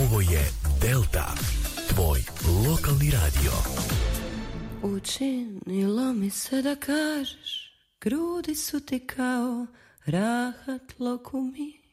Ovo je Delta, tvoj lokalni radio. Učinilo mi se da kažeš, grudi su ti kao rahat lokumi.